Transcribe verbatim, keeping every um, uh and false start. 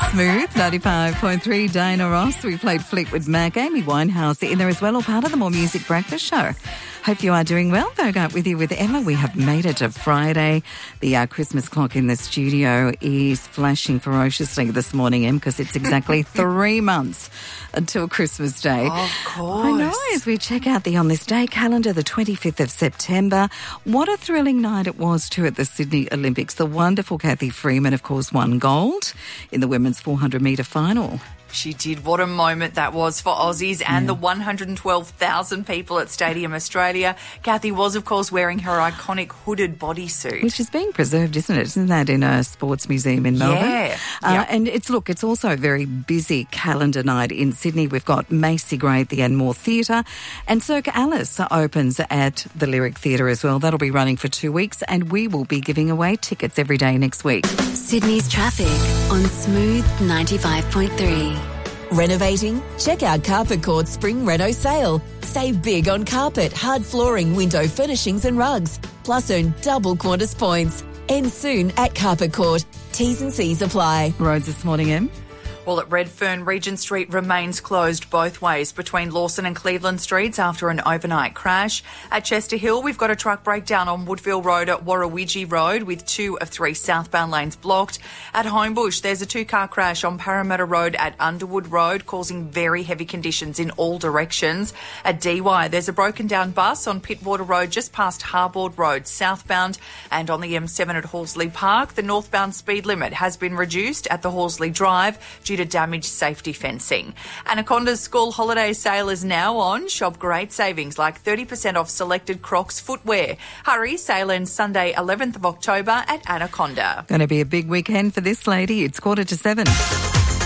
Smooth, ninety-five point three, Diana Ross. We played Fleetwood Mac, Amy Winehouse in there as well, all part of the More Music Breakfast Show. Hope you are doing well. Bogart with you with Emma. We have made it to Friday. The uh, Christmas clock in the studio is flashing ferociously this morning, Em, because it's exactly three months until Christmas Day. Of course. I know, as we check out the On This Day calendar, the twenty-fifth of September. What a thrilling night it was too at the Sydney Olympics. The wonderful Kathy Freeman, of course, won gold in the women's four hundred metre final. She did. What a moment that was for Aussies and yeah. the one hundred twelve thousand people at Stadium Australia. Kathy was, of course, wearing her iconic hooded bodysuit. Which is being preserved, isn't it? Isn't that in a sports museum in Melbourne? Yeah. Uh, yep. And it's, look, it's also a very busy calendar night in Sydney. We've got Macy Gray at the Enmore Theatre, and Cirque Alice opens at the Lyric Theatre as well. That'll be running for two weeks, and we will be giving away tickets every day next week. Sydney's traffic on Smooth ninety-five point three. Renovating? Check out Carpet Court's Spring Reno sale. Save big on carpet, hard flooring, window furnishings and rugs. Plus earn double Qantas points. End soon at Carpet Court. T's and C's apply. Roads this morning, Em. Well, at Redfern, Regent Street remains closed both ways between Lawson and Cleveland Streets after an overnight crash. At Chester Hill, we've got a truck breakdown on Woodville Road at Warrawidgee Road with two of three southbound lanes blocked. At Homebush, there's a two-car crash on Parramatta Road at Underwood Road, causing very heavy conditions in all directions. At D Y, there's a broken-down bus on Pittwater Road just past Harbord Road southbound. And on the M seven at Horsley Park, the northbound speed limit has been reduced at the Horsley Drive due to damaged safety fencing. Anaconda's school holiday sale is now on. Shop great savings like thirty percent off selected Crocs footwear. Hurry, sale ends Sunday eleventh of October at Anaconda. Going to be a big weekend for this lady. It's quarter to seven.